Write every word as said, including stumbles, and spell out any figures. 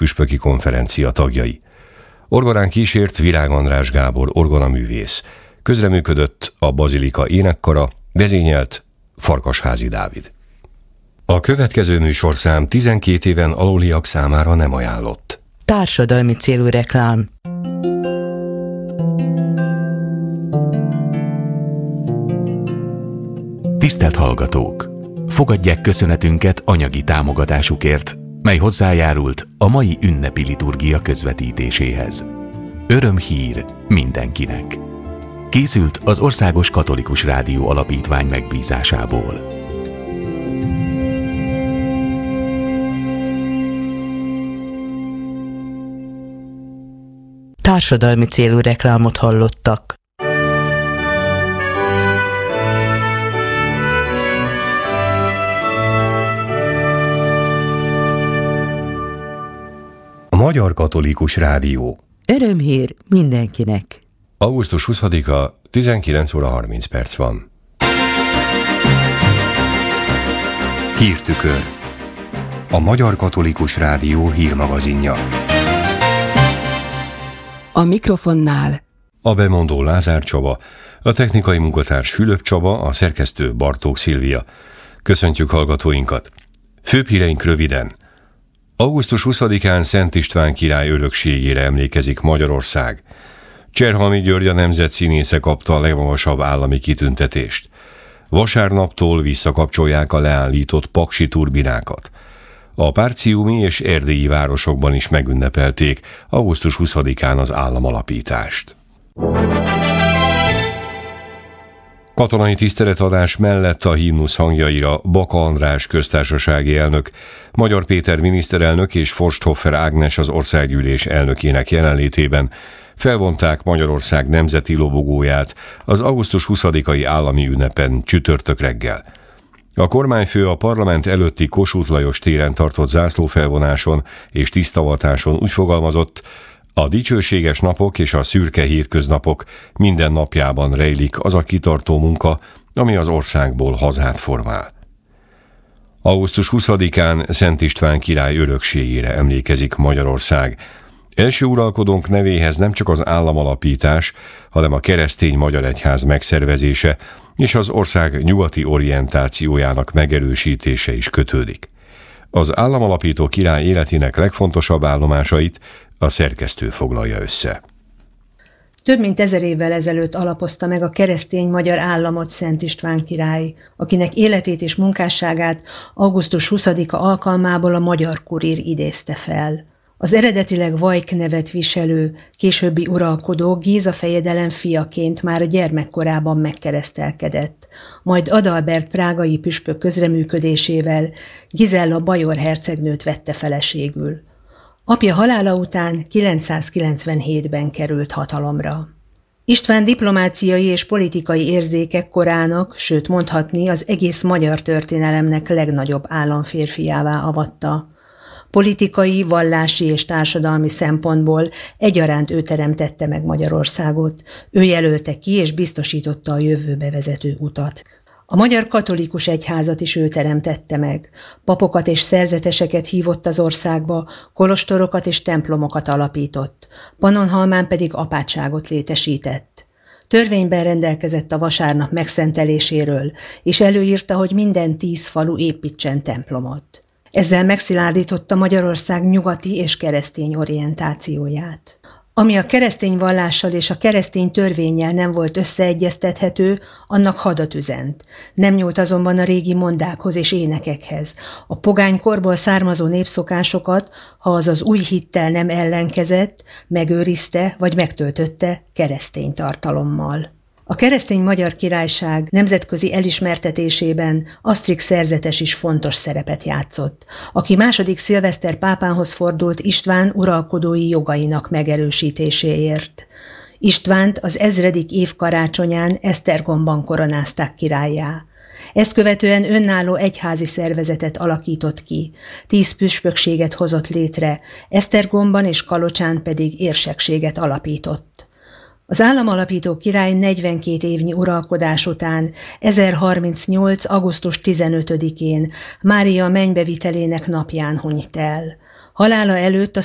püspöki konferencia tagjai. Orgonán kísért Virág András Gábor orgonaművész. Közreműködött a Bazilika énekkara, vezényelt Farkasházi Dávid. A következő műsorszám tizenkét éven aluliak számára nem ajánlott. Társadalmi célú reklám. Tisztelt hallgatók! Fogadják köszönetünket anyagi támogatásukért, mely hozzájárult a mai ünnepi liturgia közvetítéséhez. Örömhír mindenkinek! Készült az Országos Katolikus Rádió Alapítvány megbízásából. Társadalmi célú reklámot hallottak. A Magyar Katolikus Rádió. Örömhír mindenkinek. augusztus huszadika, tizenkilenc óra harminc perc van. Hírtükör. A Magyar Katolikus Rádió hírmagazinja. A mikrofonnál a bemondó Lázár Csaba, a technikai munkatárs Fülöp Csaba, a szerkesztő Bartók Szilvia. Köszöntjük hallgatóinkat. Főbb híreink röviden. augusztus huszadikán Szent István király örökségére emlékezik Magyarország. Cserhalmi György, a nemzetszínésze kapta a legmagasabb állami kitüntetést. Vasárnaptól visszakapcsolják a leállított paksi turbinákat. A párciumi és erdélyi városokban is megünnepelték augusztus huszadikán az államalapítást. Katonai tiszteletadás mellett a himnusz hangjaira Baka András köztársasági elnök, Magyar Péter miniszterelnök és Forsthoffer Ágnes az országgyűlés elnökének jelenlétében felvonták Magyarország nemzeti lobogóját az augusztus huszadikai állami ünnepen csütörtök reggel. A kormányfő a parlament előtti Kossuth Lajos téren tartott zászlófelvonáson és tisztavatáson úgy fogalmazott, a dicsőséges napok és a szürke hétköznapok minden napjában rejlik az a kitartó munka, ami az országból hazát formál. augusztus huszadikán Szent István király örökségére emlékezik Magyarország. Első uralkodónk nevéhez nem csak az államalapítás, hanem a keresztény magyar egyház megszervezése és az ország nyugati orientációjának megerősítése is kötődik. Az államalapító király életének legfontosabb állomásait a szerkesztő foglalja össze. Több mint ezer évvel ezelőtt alapozta meg a keresztény magyar államot Szent István király, akinek életét és munkásságát augusztus huszadika alkalmából a Magyar Kurír idézte fel. Az eredetileg Vajk nevet viselő, későbbi uralkodó Géza fejedelem fiaként már a gyermekkorában megkeresztelkedett, majd Adalbert prágai püspök közreműködésével Gizella bajor hercegnőt vette feleségül. Apja halála után kilencszázkilencvenhétben került hatalomra. István diplomáciai és politikai érzékek korának, sőt mondhatni az egész magyar történelemnek legnagyobb államférfiává avatta. Politikai, vallási és társadalmi szempontból egyaránt ő teremtette meg Magyarországot, ő jelölte ki és biztosította a jövőbe vezető utat. A magyar katolikus egyházat is ő teremtette meg. Papokat és szerzeteseket hívott az országba, kolostorokat és templomokat alapított, Pannonhalmán pedig apátságot létesített. Törvényben rendelkezett a vasárnap megszenteléséről, és előírta, hogy minden tíz falu építsen templomot. Ezzel megszilárdította Magyarország nyugati és keresztény orientációját. Ami a keresztény vallással és a keresztény törvénnyel nem volt összeegyeztethető, annak hadat üzent. Nem nyúlt azonban a régi mondákhoz és énekekhez. A pogánykorból származó népszokásokat, ha az az új hittel nem ellenkezett, megőrizte vagy megtöltötte keresztény tartalommal. A keresztény magyar királyság nemzetközi elismertetésében Asztrik szerzetes is fontos szerepet játszott, aki második Szilveszter pápához fordult István uralkodói jogainak megerősítéséért. Istvánt az ezredik év karácsonyán Esztergomban koronázták királlyá. Ezt követően önálló egyházi szervezetet alakított ki, tíz püspökséget hozott létre, Esztergomban és Kalocsán pedig érsekséget alapított. Az államalapító király negyvenkét évnyi uralkodás után ezerharmincnyolc. augusztus tizenötödikén Mária mennybe vitelének napján hunyt el. Halála előtt a